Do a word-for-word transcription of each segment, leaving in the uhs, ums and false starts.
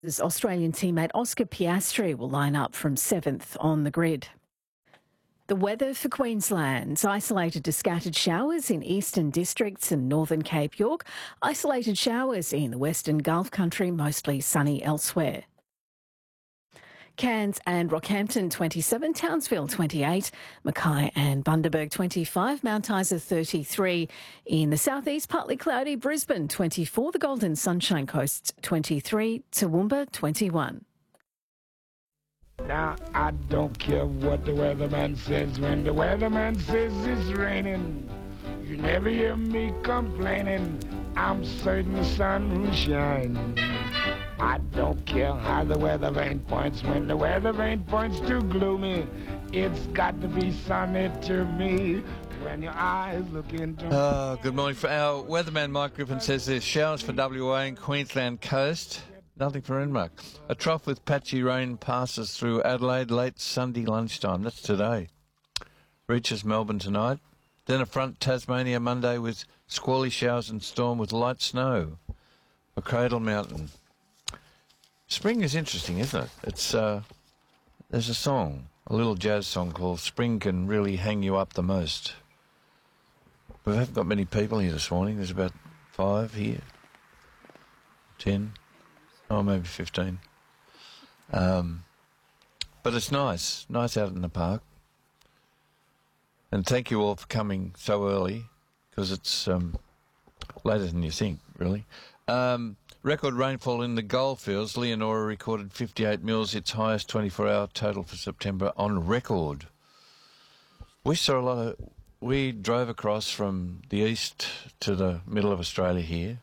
His Australian teammate Oscar Piastri will line up from seventh on the grid. The weather for Queensland: isolated to scattered showers in eastern districts and northern Cape York. Isolated showers in the western Gulf country, mostly sunny elsewhere. Cairns and Rockhampton twenty-seven, Townsville twenty-eight, Mackay and Bundaberg twenty-five, Mount Isa thirty-three. In the southeast, partly cloudy, Brisbane twenty-four, the Golden Sunshine Coast twenty-three, Toowoomba twenty-one. Now, I don't care what the weatherman says. When the weatherman says it's raining, you never hear me complaining. I'm certain the sun will shine. I don't care how the weather vane points. When the weather vane points too gloomy, it's got to be sunny to me. When your eyes look into... Oh, good morning. For our weatherman, Mike Griffin, says there's showers for W A and Queensland coast. Nothing for Enmark. A trough with patchy rain passes through Adelaide late Sunday lunchtime. That's today. Reaches Melbourne tonight. Then a front Tasmania Monday with squally showers and storm with light snow for Cradle Mountain. Spring is interesting, isn't it? It's uh, there's a song, a little jazz song called "Spring Can Really Hang You Up the Most." We haven't got many people here this morning. There's about five here, ten, oh maybe fifteen. Um, but it's nice, nice out in the park. And thank you all for coming so early, because it's um, later than you think, really. Um, record rainfall in the goldfields. Leonora recorded fifty-eight mils, its highest twenty-four hour total for September on record. We saw a lot of... We drove across from the east to the middle of Australia here,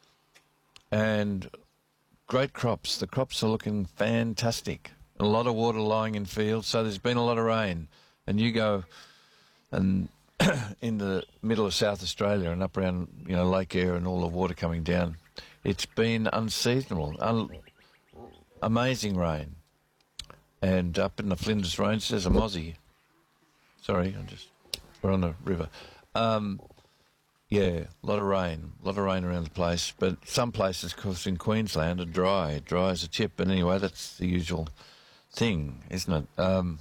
and great crops. The crops are looking fantastic. A lot of water lying in fields, so there's been a lot of rain. And you go and in the middle of South Australia and up around, you know, Lake Eyre and all the water coming down, it's been unseasonable, un- amazing rain. And up in the Flinders Range, there's a mozzie. Sorry, I'm just... We're on the river. Um, yeah, a lot of rain, a lot of rain around the place. But some places, of course, in Queensland are dry, dry as a chip. But anyway, that's the usual thing, isn't it? Um,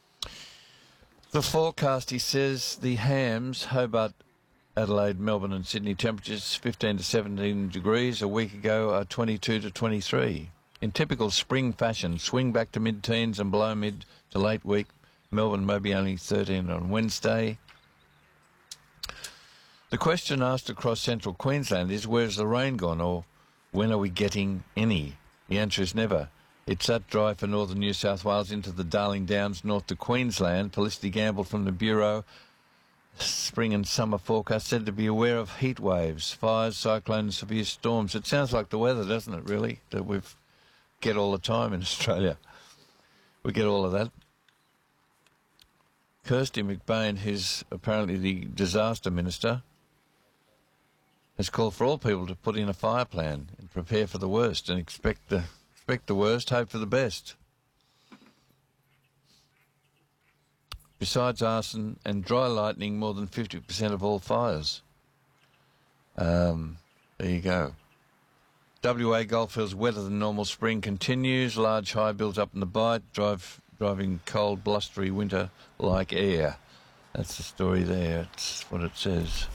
the forecast, he says, the hams, Hobart, Adelaide, Melbourne and Sydney, temperatures fifteen to seventeen degrees. A week ago are twenty-two to twenty-three. In typical spring fashion, swing back to mid-teens and below mid to late week. Melbourne maybe only thirteen on Wednesday. The question asked across central Queensland is, where's the rain gone, or when are we getting any? The answer is never. It's that dry for northern New South Wales into the Darling Downs, north to Queensland. Felicity Gamble from the Bureau, spring and summer forecast, said to be aware of heat waves, fires, cyclones, severe storms. It sounds like the weather, doesn't it, really, that we get all the time in Australia. We get all of that. Kirsty McBain, who's apparently the disaster minister, has called for all people to put in a fire plan and prepare for the worst and expect the expect the worst, hope for the best. Besides arson and dry lightning, more than fifty percent of all fires. Um, there you go. W A Goldfields wetter than normal spring continues. Large high builds up in the Bight. Drive, driving cold, blustery winter like air. That's the story there. That's what it says.